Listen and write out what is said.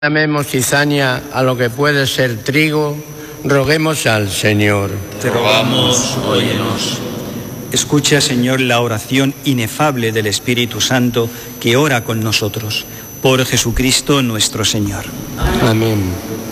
Llamemos cizaña a lo que puede ser trigo, roguemos al Señor. Te rogamos, óyenos. Escucha, Señor, la oración inefable del Espíritu Santo que ora con nosotros. Por Jesucristo nuestro Señor. Amén.